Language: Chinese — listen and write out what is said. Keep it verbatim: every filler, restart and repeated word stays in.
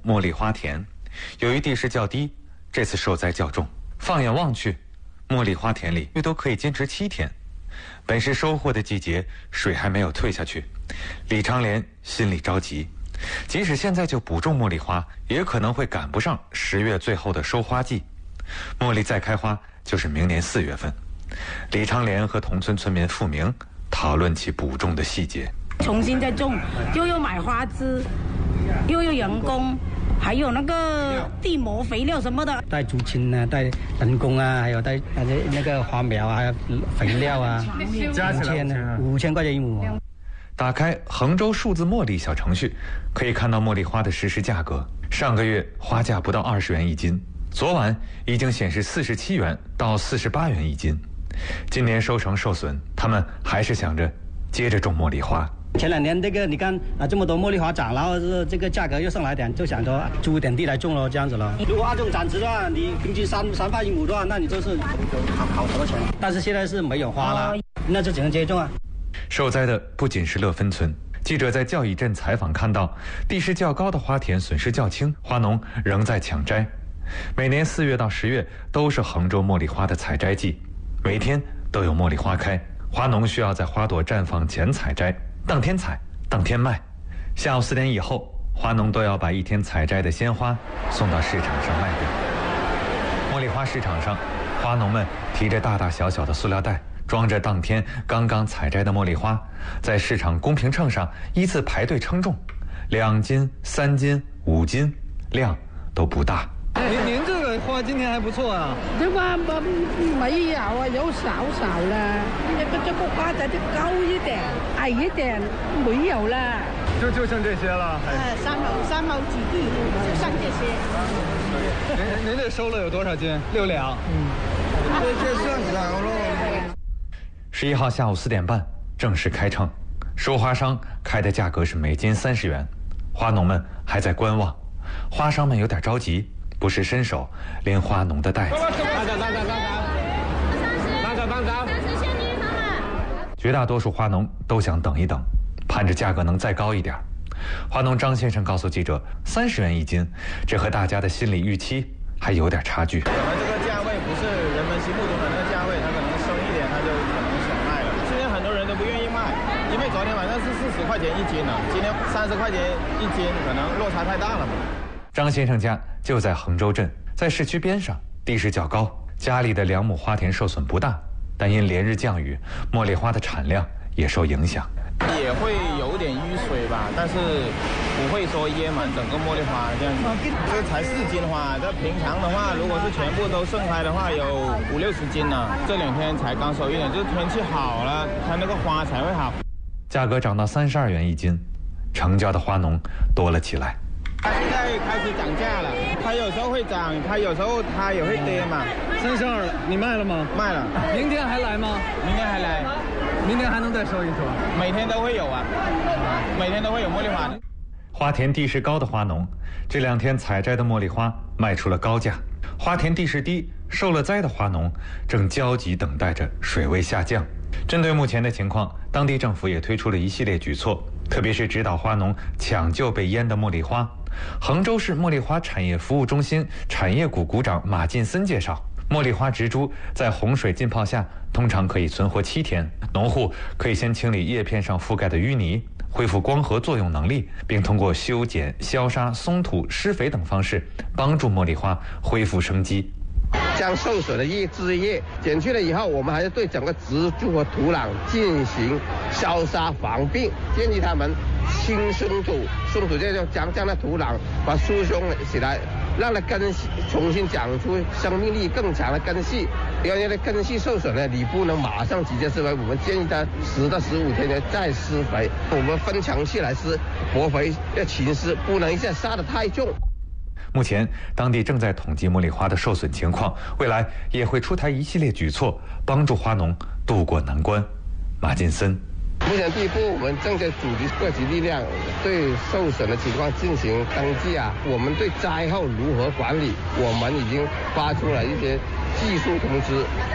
茉莉花田，由于地势较低，这次受灾较重。放眼望去，茉莉花田里最多可以坚持七天。本是收获的季节，水还没有退下去，李长莲心里着急。即使现在就补种茉莉花，也可能会赶不上十月最后的收花季。茉莉再开花就是明年四月份。李长莲和同村村民付明讨论起补种的细节。 重新再种，又要买花枝，又有人工，还有那个地膜肥料什么的， 带竹青啊，带人工啊，还有带那个花苗啊，还有肥料啊， 加起来五千五千块钱一亩。 打开衡州数字茉莉小程序，可以看到茉莉花的实时价格。上个月花价不到二十元一斤，昨晚已经显示四十七元到四十八元一斤。今年收成受损，他们还是想着接着种茉莉花。 前两年这个你看啊，这么多茉莉花长，然后是这个价格又上来点，就想着租点地来种咯，这样子咯。如果按这种产值的话，你平均三三块一亩的话，那你就是好好多钱。但是现在是没有花了，那就只能接着种啊。 受灾的不仅是乐芬村，记者在教乙镇采访看到，地势较高的花田损失较轻，花农仍在抢摘。每年四月到十月都是衡州茉莉花的采摘季，每天都有茉莉花开，花农需要在花朵绽放前采摘，当天采，当天卖。下午四点以后，花农都要把一天采摘的鲜花送到市场上卖掉。茉莉花市场上，花农们提着大大小小的塑料袋，装着当天刚刚采摘的茉莉花，在市场公平秤上依次排队称重，两斤、三斤、五斤，量都不大。 您您这个花今天还不错啊。 这花没有啊，有少少了。这个这个花仔就高一点，矮一点没有了。 就就剩这些了。 呃，三毛三毛几地就剩这些。 您您这收了有多少斤？六两。嗯， 这这算少了。 十一号下午四点半正式开秤，收花商开的价格是每斤三十元，花农们还在观望，花商们有点着急，不是伸手拎花农的袋子。绝大多数花农都想等一等，盼着价格能再高一点。花农张先生告诉记者，三十元一斤，这和大家的心理预期还有点差距。 可能这个价位不是人们心目中的那个价位，他可能升一点他就可能想卖了。今天很多人都不愿意卖，因为昨天晚上是四十块钱一斤呢，今天三十块钱一斤，可能落差太大了嘛。 张先生家就在衡州镇，在市区边上，地势较高，家里的两亩花田受损不大，但因连日降雨，茉莉花的产量也受影响。 也会有点淤水吧，但是不会说淹满整个茉莉花这样子。这才四斤花，这平常的话，如果是全部都盛开的话，有五六十斤呢。这两天才刚收一点，就是天气好了，它那个花才会好。 价格涨到三十二元一斤，成交的花农多了起来。 它现在开始涨价了，它有时候会涨，它有时候它也会跌嘛。 三十二了，你卖了吗？ 卖了。 明天还来吗？ 明天还来。 明天还能再收一收？ 每天都会有啊，每天都会有茉莉花。 花田地势高的花农，这两天采摘的茉莉花卖出了高价。花田地势低、受了灾的花农正焦急等待着水位下降。针对目前的情况，当地政府也推出了一系列举措，特别是指导花农抢救被淹的茉莉花。衡州市茉莉花产业服务中心产业股股长马进森介绍，茉莉花植株在洪水浸泡下通常可以存活七天，农户可以先清理叶片上覆盖的淤泥，恢复光合作用能力，并通过修剪、消杀、松土、施肥等方式帮助茉莉花恢复生机。 将受损的叶枝叶剪去了以后，我们还是对整个植株和土壤进行消杀防病，建议他们轻松土，松土就将将那土壤把它疏松起来，让它根系重新长出生命力更强的根系。因为那根系受损呢，你不能马上直接施肥，我们建议它十到十五天呢再施肥。我们分强期来施，薄肥要勤施，不能一下杀得太重。 目前，当地正在统计茉莉花的受损情况，未来也会出台一系列举措，帮助花农渡过难关。马进森。 目前第一步，我们正在组织各级力量对受损的情况进行登记啊。我们对灾后如何管理，我们已经发出了一些技术通知。